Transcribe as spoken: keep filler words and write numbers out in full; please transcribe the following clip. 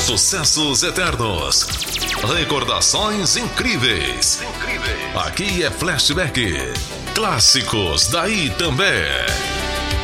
Sucessos eternos. Recordações incríveis. Incríveis. Aqui é Flashback. Clássicos daí também.